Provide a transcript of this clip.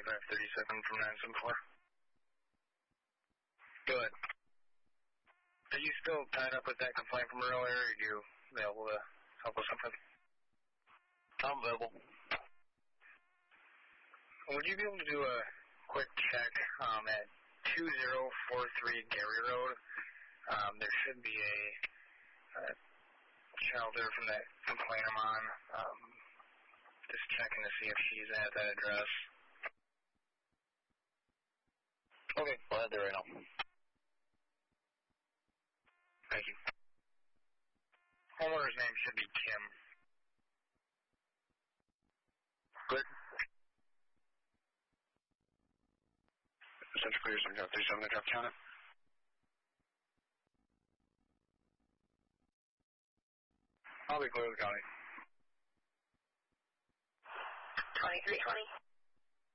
3537 from 974. Good. Are you still tied up with that complaint from earlier, or are you available to help with something? I'm available. Would you be able to do a quick check at 2043 Gary Road? There should be a child there from that complaint I'm on. Just checking to see if she's at that address. Okay, I'll head there right now. Thank you. Homeowner's name should be Kim. Good. Central Clear 737, drop count it. I'll be clear to the county. 2320.